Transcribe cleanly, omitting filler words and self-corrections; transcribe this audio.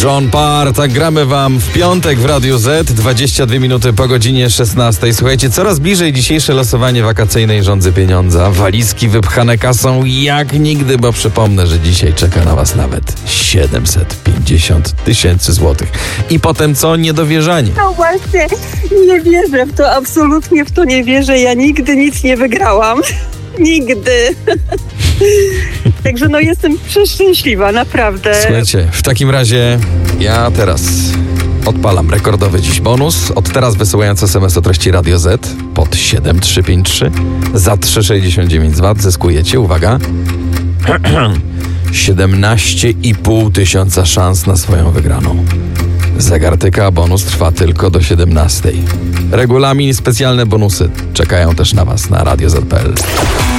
John Parr, tak gramy wam w piątek w Radiu Z, 22 minuty po godzinie 16. Słuchajcie, coraz bliżej dzisiejsze losowanie wakacyjnej Rządzy Pieniądza. Walizki wypchane kasą jak nigdy, bo przypomnę, że dzisiaj czeka na was nawet 750 000 złotych. I potem co? Niedowierzanie. No właśnie, nie wierzę w to, absolutnie w to nie wierzę. Ja nigdy nic nie wygrałam. Nigdy. Także jestem przeszczęśliwa, naprawdę. Słuchajcie, w takim razie ja teraz odpalam rekordowy dziś bonus. Od teraz wysyłając SMS o treści Radio Z pod 7353 za 3,69 zł zyskujecie, uwaga, 17,5 tysiąca szans na swoją wygraną. Zegar tyka, bonus trwa tylko do 17. Regulamin i specjalne bonusy czekają też na was na radioz.pl.